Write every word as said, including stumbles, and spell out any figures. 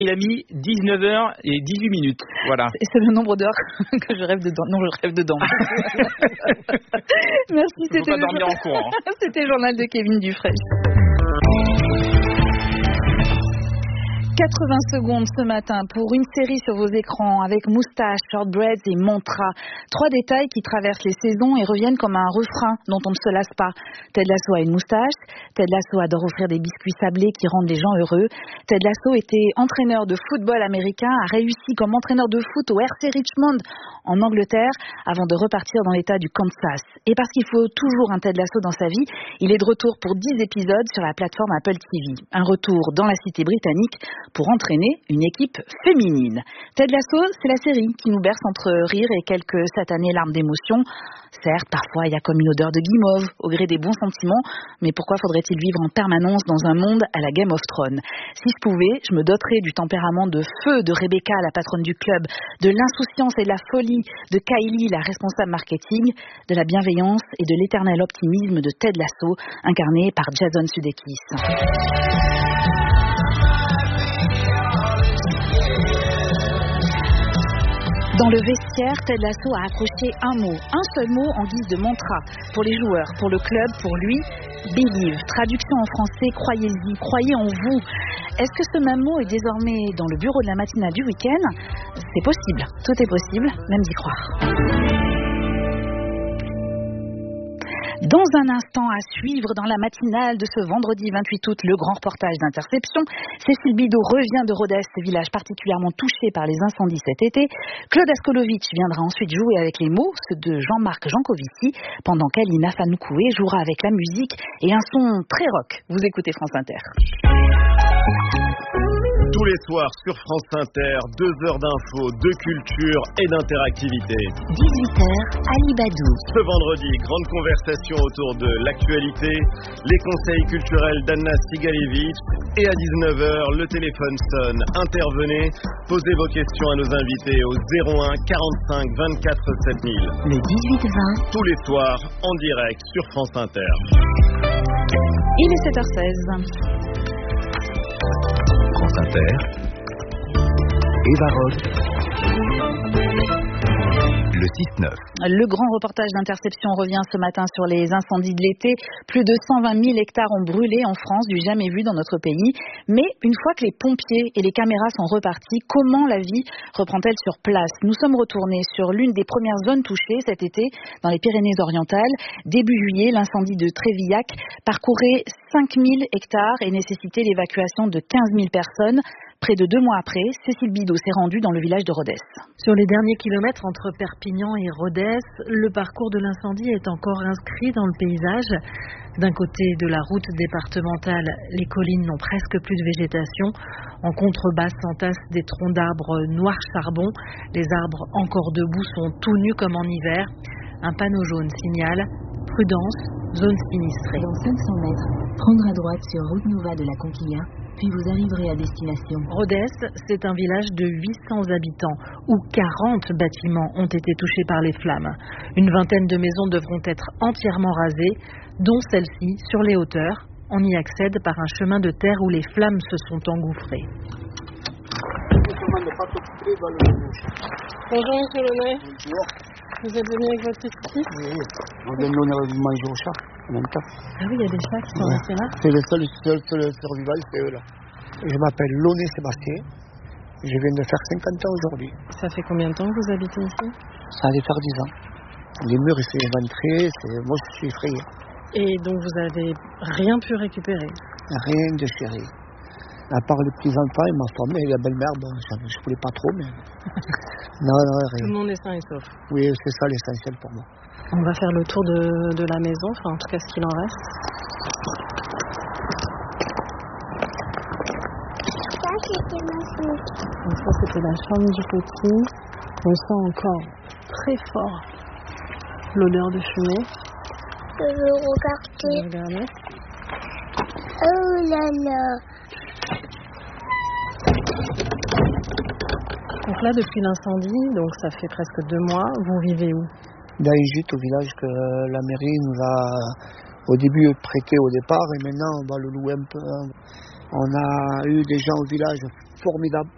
Il a mis dix-neuf heures dix-huit minutes. Voilà. C'est, c'est le nombre d'heures que je rêve dedans. Non, je rêve dedans. Merci. Il ne faut pas dormir en courant. C'était le journal de Kevin Dufresne. quatre-vingts secondes ce matin pour une série sur vos écrans avec Moustache, Shortbreads et Mantra. Trois détails qui traversent les saisons et reviennent comme un refrain dont on ne se lasse pas. Ted Lasso a une moustache, Ted Lasso adore offrir des biscuits sablés qui rendent les gens heureux. Ted Lasso était entraîneur de football américain, a réussi comme entraîneur de foot au R C Richmond en Angleterre avant de repartir dans l'état du Kansas. Et parce qu'il faut toujours un Ted Lasso dans sa vie, il est de retour pour dix épisodes sur la plateforme Apple T V. Un retour dans la cité britannique pour entraîner une équipe féminine. Ted Lasso, c'est la série qui nous berce entre rire et quelques satanées larmes d'émotion. Certes, parfois il y a comme une odeur de guimauve au gré des bons sentiments, mais pourquoi faudrait-il vivre en permanence dans un monde à la Game of Thrones? Si je pouvais, je me doterais du tempérament de feu de Rebecca, la patronne du club, de l'insouciance et de la folie de Kylie, la responsable marketing, de la bienveillance et de l'éternel optimisme de Ted Lasso, incarné par Jason Sudeikis. Dans le vestiaire, Ted Lasso a accroché un mot, un seul mot en guise de mantra pour les joueurs, pour le club, pour lui, believe. Traduction en français, croyez-y, croyez en vous. Est-ce que ce même mot est désormais dans le bureau de la matinale du week-end? C'est possible, tout est possible, même d'y croire. Dans un instant à suivre dans la matinale de ce vendredi vingt-huit août, le grand reportage d'Interception. Cécile Bidot revient de Rodez, village particulièrement touché par les incendies cet été. Claude Askolovitch viendra ensuite jouer avec les mots, ceux de Jean-Marc Jancovici, pendant qu'Alina Fanoukoué jouera avec la musique et un son très rock. Vous écoutez France Inter. Tous les soirs sur France Inter, deux heures d'infos, de culture et d'interactivité. dix-huit heures, Ali Badou. Ce vendredi, grande conversation autour de l'actualité, les conseils culturels d'Anna Sigalevitch et à dix-neuf heures, le téléphone sonne. Intervenez, posez vos questions à nos invités au zéro un quarante-cinq vingt-quatre sept mille. Le dix-huit vingt. Tous les soirs, en direct sur France Inter. Il est sept heures seize. France Inter, Eva Roth, le six neuf. Le grand reportage d'Interception revient ce matin sur les incendies de l'été. Plus de cent vingt mille hectares ont brûlé en France, du jamais vu dans notre pays. Mais une fois que les pompiers et les caméras sont repartis, comment la vie reprend-elle sur place? Nous sommes retournés sur l'une des premières zones touchées cet été, dans les Pyrénées-Orientales. Début juillet, l'incendie de Trévillac parcourait cinq mille hectares et nécessitait l'évacuation de quinze mille personnes. Près de deux mois après, Cécile Bidot s'est rendue dans le village de Rodez. Sur les derniers kilomètres entre Perpignan et Rodez, le parcours de l'incendie est encore inscrit dans le paysage. D'un côté de la route départementale, les collines n'ont presque plus de végétation. En contrebas s'entassent des troncs d'arbres noirs charbon. Les arbres encore debout sont tout nus comme en hiver. Un panneau jaune signale « Prudence, zone sinistrée ». Dans cinq cents mètres, prendre à droite sur route Nova de la Conquilla, puis vous arriverez à destination. Rodez, c'est un village de huit cents habitants où quarante bâtiments ont été touchés par les flammes. Une vingtaine de maisons devront être entièrement rasées, dont celle-ci sur les hauteurs. On y accède par un chemin de terre où les flammes se sont engouffrées. Bonjour Monsieur Launay. Bonjour. Vous êtes venu avec votre petite fille? Oui, on donne l'honneur de manger aux chats en même temps. Ah oui, il y a des chats qui sont ouais. restés là. C'est le seul, seul, seul survivant, c'est eux là. Je m'appelle Launay Sébastien. Je viens de faire cinquante ans aujourd'hui. Ça fait combien de temps que vous habitez ici? Ça allait faire dix ans. Les murs ils sont éventrés, c'est... moi je suis effrayé. Et donc vous avez rien pu récupérer? Rien de chéri. À part les petits enfants et ma femme et la belle-mère, bon, je ne voulais pas trop, mais... non, non, rien. Tout le monde est sain et sauf. Oui, c'est ça l'essentiel pour moi. On va faire le tour de, de la maison, enfin en tout cas ce qu'il en reste. Ça, c'était ma fille. Donc ça, c'était la chambre du petit. On sent encore très fort l'odeur de fumée. Je veux regarder. Je vais regarder. Oh là là. Donc là, depuis l'incendie, donc ça fait presque deux mois, vous vivez où? Dans un gîte au village que la mairie nous a au début prêté au départ et maintenant on va le louer un peu. On a eu des gens au village formidables